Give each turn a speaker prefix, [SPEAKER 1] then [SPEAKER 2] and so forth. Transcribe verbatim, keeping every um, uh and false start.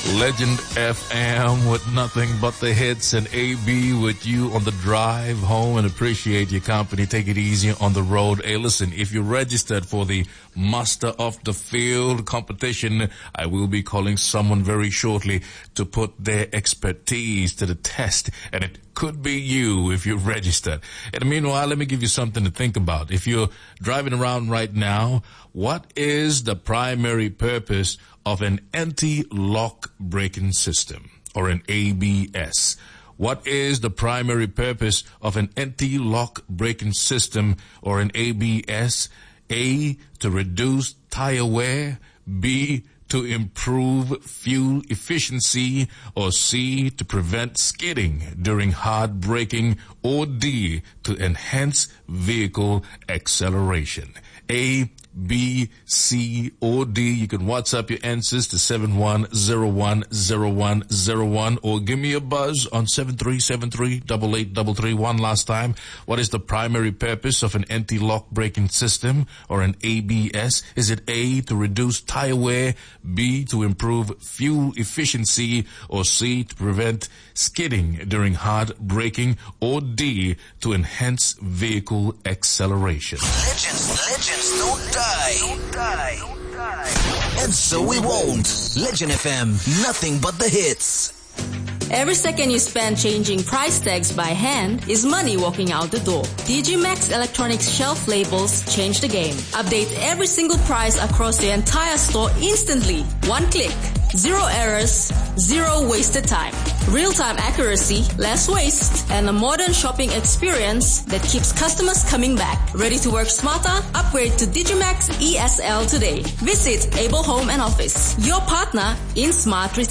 [SPEAKER 1] Legend F M with nothing but the hits, and A B with you on the drive home, and appreciate your company. Take it easy on the road. Hey, listen, if you're registered for the Master of the Field competition, I will be calling someone very shortly to put their expertise to the test, and it could be you if you're registered. And meanwhile, let me give you something to think about. If you're driving around right now, what is the primary purpose of an anti-lock braking system, or an A B S? What is the primary purpose of an anti-lock braking system, or an A B S? A, to reduce tire wear. B, to improve fuel efficiency. Or C, to prevent skidding during hard braking. Or D, to enhance vehicle acceleration. A, B, C, or D. You can WhatsApp your answers to seven one zero one zero one zero one, or give me a buzz on seven three seven three, eight eight three three. One last time. What is the primary purpose of an anti-lock braking system, or an A B S? Is it A, to reduce tire wear, B, to improve fuel efficiency, or C, to prevent skidding during hard braking, or D, to enhance vehicle acceleration?
[SPEAKER 2] Legends, legends don't die. Don't die. Don't die. And so we won't. Legend F M, nothing but the hits.
[SPEAKER 3] Every second you spend changing price tags by hand is money walking out the door. Digimax Electronics shelf labels change the game. Update every single price across the entire store instantly. One click. Zero errors, zero wasted time. Real-time accuracy, less waste, and a modern shopping experience that keeps customers coming back. Ready to work smarter? Upgrade to Digimax E S L today. Visit Able Home and Office, your partner in smart retail.